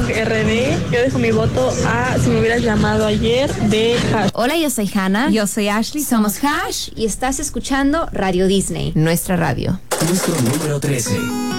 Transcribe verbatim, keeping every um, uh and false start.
Punk R D. Yo dejo mi voto a Si me hubieras llamado ayer de Hash. Hola, yo soy Hannah. Yo soy Ashley. Somos Hash y estás escuchando Radio Disney, nuestra radio. Nuestro número trece.